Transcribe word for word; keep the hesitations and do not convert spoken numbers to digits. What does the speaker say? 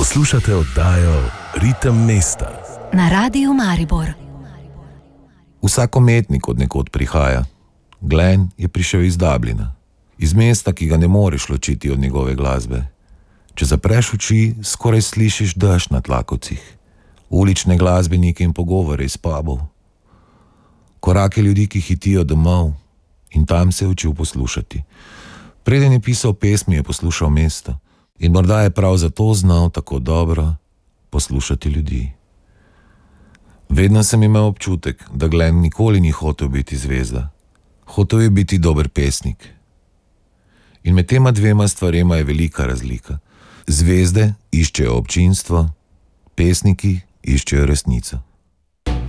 Poslušate oddajo Ritem mesta na Radiu Maribor. Vsak umetnik od nekod prihaja. Glenn je prišel iz Dublina, iz mesta, ki ga ne moreš ločiti od njegove glasbe. Če zapreš oči, skoraj slišiš dež na tlakovcih, ulične glasbenike in pogovore iz pubov, korake ljudi, ki hitijo domov, in tam se je učil poslušati. Preden je pisal pesmi, je poslušal mesto in morda je prav zato znal tako dobro poslušati ljudi. Vedno sem imel občutek, da Glenn nikoli ni hotel biti zvezda. Hotel je biti dober pesnik. In med tema dvema stvarema je velika razlika. Zvezde iščejo občinstvo, pesniki iščejo resnico.